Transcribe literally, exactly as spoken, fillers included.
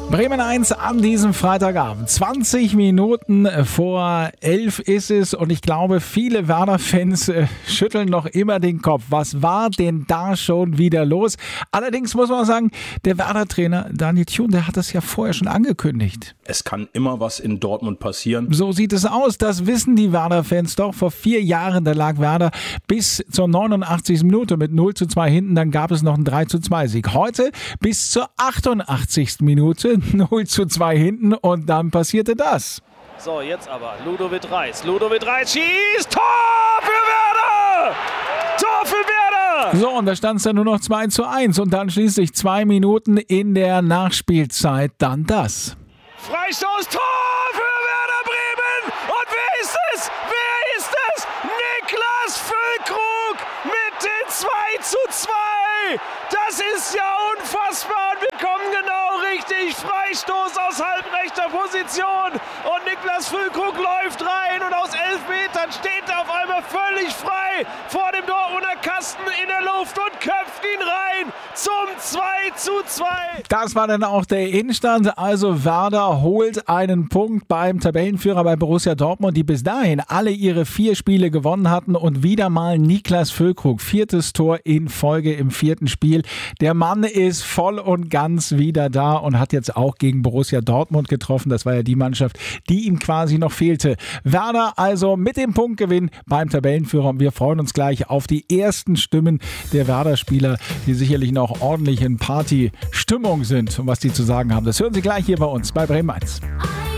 Bremen eins an diesem Freitagabend. zwanzig Minuten vor elf ist es und ich glaube, viele Werder-Fans äh, schütteln noch immer den Kopf. Was war denn da schon wieder los? Allerdings muss man sagen, der Werder-Trainer Daniel Thun, der hat das ja vorher schon angekündigt. Es kann immer was in Dortmund passieren. So sieht es aus, das wissen die Werder-Fans doch. Vor vier Jahren, da lag Werder bis zur neunundachtzigsten Minute mit null zu zwei hinten, dann gab es noch einen drei zu zwei Sieg. Heute bis zur achtundachtzigsten Minute null zu zwei hinten und dann passierte das. So, jetzt aber Ludovic Reis. Ludovic Reis schießt! Tor für Werder! Tor für Werder! So, und da stand es dann nur noch zwei zu eins und dann schließlich zwei Minuten in der Nachspielzeit dann das. Freistoß, Tor für Werder Bremen! Und wer ist es? Wer ist es? Niklas Füllkrug mit dem zwei zu zwei! Das ist ja unfassbar und wir kommen genau richtig. Freistoß aus halbrechter Position und Niklas Füllkrug läuft rein und aus elf Metern steht er auf einmal völlig frei vor dem Dortmunder Kasten in der Luft und köpft ihn rein zum zwei zu zwei. Das war dann auch der Innenstand. Also Werder holt einen Punkt beim Tabellenführer bei Borussia Dortmund, die bis dahin alle ihre vier Spiele gewonnen hatten und wieder mal Niklas Füllkrug. Viertes Tor in Folge im vierten Spiel. Der Mann ist voll und ganz wieder da und hat jetzt auch gegen Borussia Dortmund getroffen. Das war ja die Mannschaft, die ihm quasi noch fehlte. Werder also mit dem Punktgewinn beim Tabellenführer. Und wir freuen uns gleich auf die ersten Stimmen der Werder-Spieler, die sicherlich noch ordentlich in Party-Stimmung sind und was die zu sagen haben. Das hören Sie gleich hier bei uns bei Bremen eins.